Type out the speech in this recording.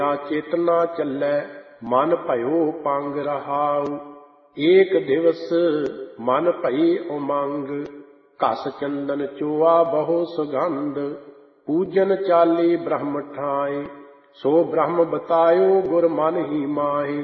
ਚੇਤਨਾ ਚੱਲੈ ਮਨ ਭਇਓ ਪੰਗ ਰਹਾਉ। ਏਕ ਦਿਵਸ ਮਨ ਭਈ ਉਮੰਗ ਘਸ ਚੰਦਨ ਚੋਆ ਬਹੁ ਸੁਗੰਧ। ਪੂਜਨ ਚਾਲੀ ਬ੍ਰਹਮ ਠਾਏ ਸੋ ਬ੍ਰਹਮ ਬਤਾਇਓ ਗੁਰ ਮਨ ਹੀ ਮਾਹੀ।